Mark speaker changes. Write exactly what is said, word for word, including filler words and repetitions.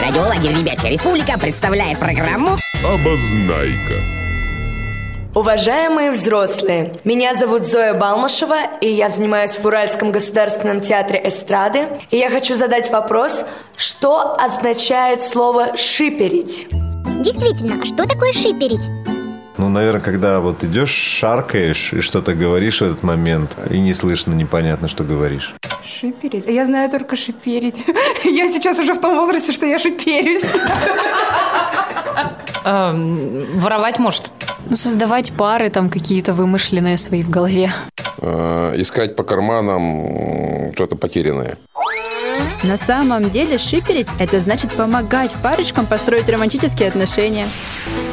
Speaker 1: Радиолагерь «Ребячья республика» представляет программу
Speaker 2: «Обознайка».
Speaker 3: Уважаемые взрослые, меня зовут Зоя Балмашева, и я занимаюсь в Уральском государственном театре эстрады. И я хочу задать вопрос, что означает слово «шиперить»?
Speaker 4: Действительно, а что такое шиперить?
Speaker 5: Ну, наверное, когда вот идешь, шаркаешь и что-то говоришь в этот момент, и не слышно, непонятно, что говоришь.
Speaker 6: Шиперить? Я знаю только шиперить. Я сейчас уже в том возрасте, что я шиперюсь.
Speaker 7: Воровать, может.
Speaker 8: Ну, создавать пары там какие-то вымышленные свои в голове.
Speaker 2: Искать по карманам что-то потерянное.
Speaker 9: На самом деле шиперить – это значит помогать парочкам построить романтические отношения.